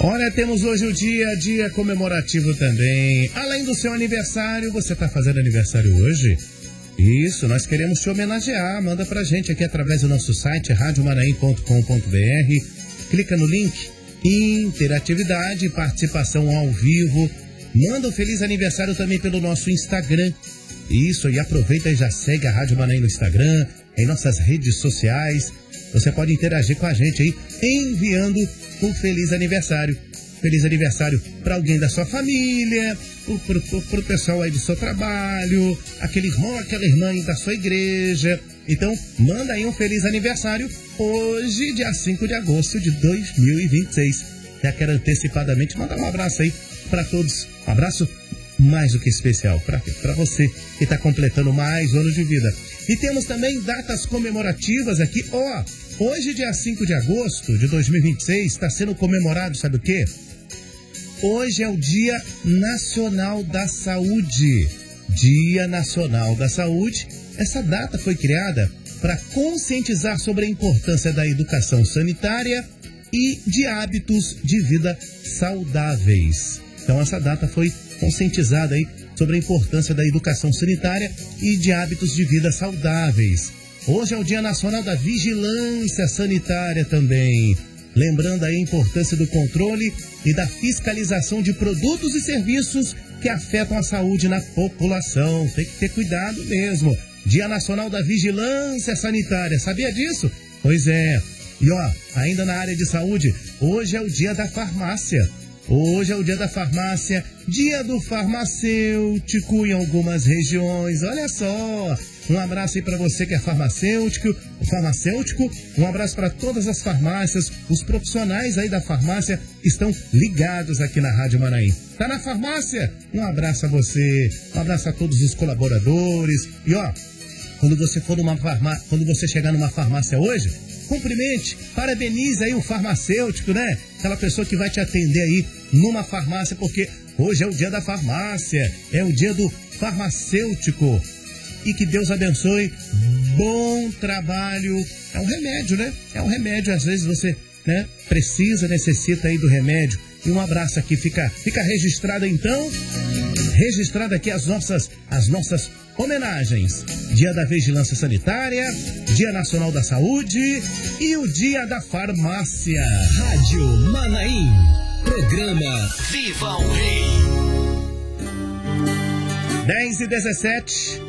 Olha, temos hoje o dia comemorativo também. Além do seu aniversário, você tá fazendo aniversário hoje? Isso, nós queremos te homenagear. Manda pra gente aqui através do nosso site radiomanaim.com.br. Clica no link Interatividade, participação ao vivo. Manda um feliz aniversário também pelo nosso Instagram. Isso, e aproveita e já segue a Rádio Manaim no Instagram, em nossas redes sociais. Você pode interagir com a gente aí, enviando um feliz aniversário. Feliz aniversário para alguém da sua família, pro pessoal aí do seu trabalho, aquele irmão, aquela irmã aí da sua igreja. Então, manda aí um feliz aniversário hoje, dia 5 de agosto de 2026. Já quero antecipadamente mandar um abraço aí para todos. Um abraço mais do que especial para você que está completando mais um ano de vida. E temos também datas comemorativas aqui. Hoje, dia 5 de agosto de 2026, está sendo comemorado, sabe o quê? Hoje é o Dia Nacional da Saúde. Dia Nacional da Saúde. Essa data foi criada para conscientizar sobre a importância da educação sanitária e de hábitos de vida saudáveis. Então essa data foi conscientizada aí sobre a importância da educação sanitária e de hábitos de vida saudáveis. Hoje é o Dia Nacional da Vigilância Sanitária também. Lembrando aí a importância do controle e da fiscalização de produtos e serviços que afetam a saúde na população. Tem que ter cuidado mesmo. Dia Nacional da Vigilância Sanitária. Sabia disso? Pois é. E ainda na área de saúde, hoje é o Dia da Farmácia. Hoje é o Dia da Farmácia, Dia do Farmacêutico em algumas regiões. Olha só, um abraço aí para você que é farmacêutico, um abraço para todas as farmácias, os profissionais aí da farmácia estão ligados aqui na Rádio Manaim. Tá na farmácia? Um abraço a você, um abraço a todos os colaboradores. E quando você chegar numa farmácia hoje, cumprimente, parabenize aí o farmacêutico, né? Aquela pessoa que vai te atender aí numa farmácia, porque hoje é o dia da farmácia, é o dia do farmacêutico. E que Deus abençoe, bom trabalho. É um remédio, né? É um remédio, às vezes você, né, necessita aí do remédio. E um abraço aqui, fica registrado então, registrado aqui as nossas homenagens. Dia da Vigilância Sanitária, Dia Nacional da Saúde e o Dia da Farmácia. Rádio Manaim, programa Viva o Rei. 10h17.